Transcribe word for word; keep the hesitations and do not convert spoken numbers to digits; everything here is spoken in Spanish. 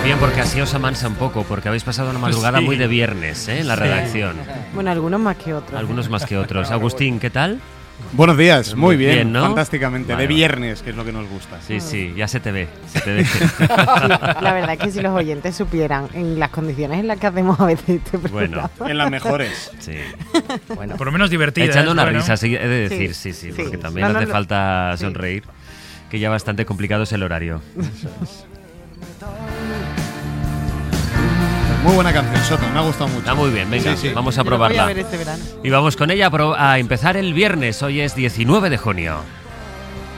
Bien, porque así os amansa un poco, porque habéis pasado una madrugada Sí. muy de viernes, ¿eh? En la Sí. redacción. Bueno, algunos más que otros. Algunos más que otros. Agustín, ¿qué tal? Buenos días, muy bien, Bien, ¿no? fantásticamente. Vale, De vale. viernes, que es lo que nos gusta. Sí, sí, ya se te ve, se te ve. Sí, la verdad es que si los oyentes supieran en las condiciones en las que hacemos a veces este Bueno. programa. En las mejores. Sí. Bueno, Por lo menos divertida. Echando ¿eh? una Bueno. risa, sí, he de Sí, decir, sí, sí, sí. porque también No, no, hace no. falta Sí. sonreír, que ya bastante complicado es el horario. Muy buena canción, Soto, me ha gustado mucho. Está muy bien, venga, Sí, sí. vamos a yo lo voy a probarla. ver este verano. Y vamos con ella a, pro- a empezar el viernes, hoy es diecinueve de junio.